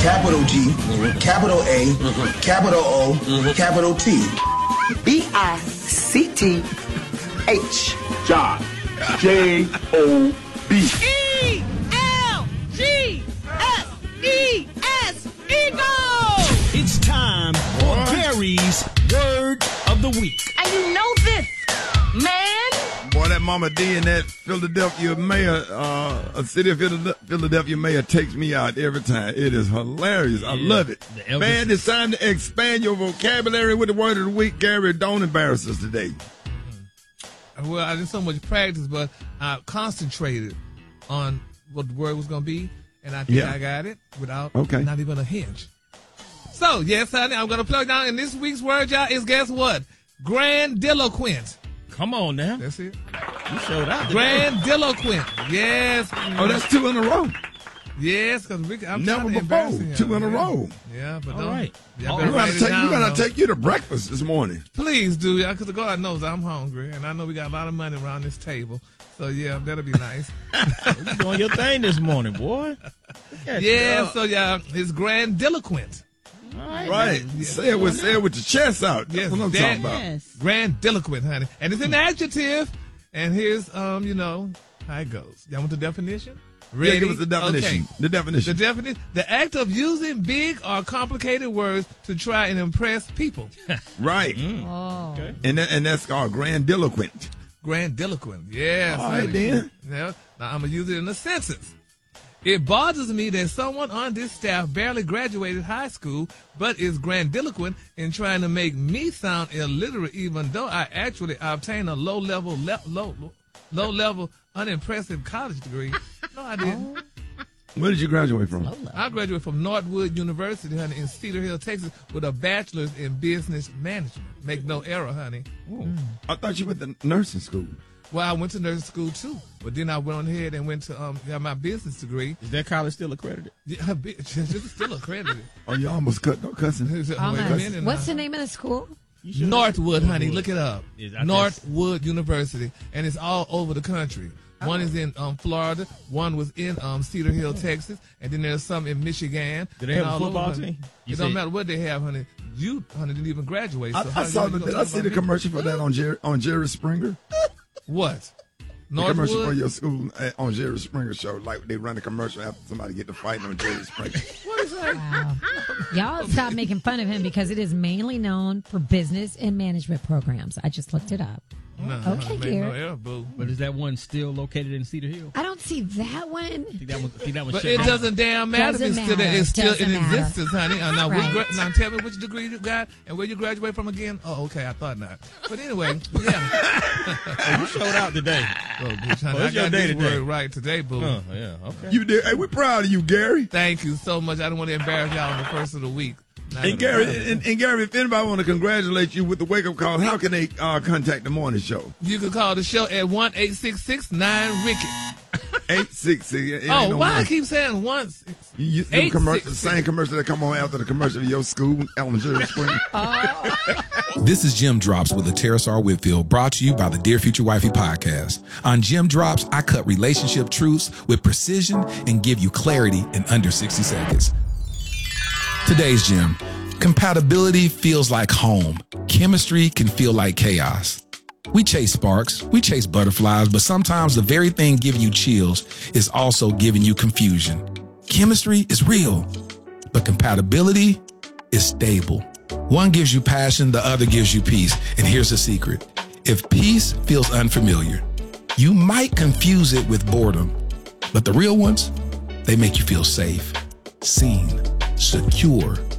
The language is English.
capital G, capital A, capital O, capital T. B-I-C-T-H. Job. J-O-B. E-L-G-S-E-S. Eagle! It's time for Gary's Word of the Week. And you know this, man. Boy, that Mama D and that Philadelphia mayor, city of Philadelphia mayor takes me out every time. It is hilarious. I love it. Man, it's time to expand your vocabulary with the word of the week. Gary, don't embarrass us today. Well, I did so much practice, but I concentrated on what the word was going to be, and I think I got it without not even a hinge. So, yes, honey, I'm going to plug down, and this week's word, y'all, is guess what? Grandiloquent. Come on now. That's it. You showed out. Grandiloquent. Yes. Oh, that's 2 in a row. Yes, because I'm never before. 2 in a row. Yeah, but all right. We're going to take you to breakfast this morning. Please do, y'all, because God knows I'm hungry, and I know we got a lot of money around this table. So, yeah, that'll be nice. You doing your thing this morning, boy. Yeah, so, y'all, it's grandiloquent. Right. Say it with your chest out. Yes, that's what I'm talking about. Yes. Grandiloquent, honey. And it's an adjective. And here's, how it goes. Y'all want the definition? Ready? Yeah, give us the definition. Okay. The definition. The act of using big or complicated words to try and impress people. Right. Oh. Okay. And that's called grandiloquent. Grandiloquent. Yes. All right, then. Now I'm going to use it in a sentence. It bothers me that someone on this staff barely graduated high school, but is grandiloquent in trying to make me sound illiterate, even though I actually obtained a low-level, unimpressive college degree. No, I didn't. Where did you graduate from? I graduated from Northwood University, honey, in Cedar Hill, Texas, with a bachelor's in business management. Make no error, honey. I thought you went to nursing school. Well, I went to nursing school, too. But then I went on ahead and went to have my business degree. Is that college still accredited? Yeah, it's still accredited. Oh, you almost cut no cussing. What's the name of the school? Northwood, honey. Look it up. Yes, Northwood University. And it's all over the country. One is in Florida. One was in Cedar Hill, Texas. And then there's some in Michigan. Do they have a football team? It don't matter what they have, honey. You, honey, didn't even graduate. So I see the commercial for that on Jerry Springer? What? The commercial for your school on Jerry Springer show, like they run a commercial after somebody get to fighting on Jerry Springer. What is that? Wow. Y'all stop making fun of him because it is mainly known for business and management programs. I just looked it up. No, okay, Gary. But is that one still located in Cedar Hill? I don't see that one. But it doesn't damn matter if it's still in existence, honey. Now, now tell me which degree you got and where you graduate from again. Oh, okay, I thought not. But anyway, yeah. You showed out today. I got this word right today, boo. Yeah, okay. You did. Hey, we're proud of you, Gary. Thank you so much. I don't want to embarrass y'all on the first of the week. And Gary, if anybody want to congratulate you with the wake-up call, how can they contact the morning show? You can call the show at 1-866-9-RICKY. 866. Oh, why I keep saying once? You the same commercial that come on after the commercial of your school, Ellen Jerry Springer. This is Jim Drops with Terrace R. Whitfield, brought to you by the Dear Future Wifey podcast. On Jim Drops, I cut relationship truths with precision and give you clarity in under 60 seconds. Today's gem. Compatibility feels like home. Chemistry can feel like chaos. We chase sparks, we chase butterflies, but sometimes the very thing giving you chills is also giving you confusion. Chemistry is real, but compatibility is stable. One gives you passion, the other gives you peace. And here's the secret. If peace feels unfamiliar, you might confuse it with boredom, but the real ones, they make you feel safe, seen, secure,